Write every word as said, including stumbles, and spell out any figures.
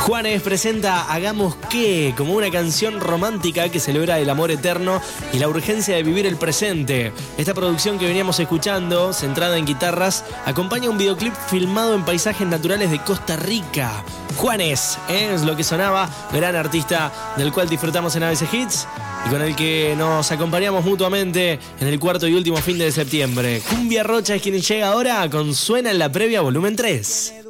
Juanes presenta Hagamos qué, como una canción romántica que celebra el amor eterno y la urgencia de vivir el presente. Esta producción que veníamos escuchando, centrada en guitarras, acompaña un videoclip filmado en paisajes naturales de Costa Rica. Juanes, ¿eh? Es lo que sonaba, gran artista del cual disfrutamos en A B C Hits y con el que nos acompañamos mutuamente en el cuarto y último fin de septiembre. Cumbia Rocha es quien llega ahora con Suena en la Previa volumen tres.